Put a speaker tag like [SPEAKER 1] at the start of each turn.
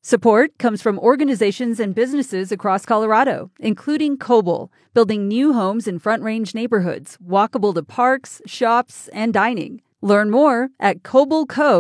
[SPEAKER 1] Support comes from organizations and businesses across Colorado, including Koble, building new homes in Front Range neighborhoods, walkable to parks, shops, and dining. Learn more at kobleco.com.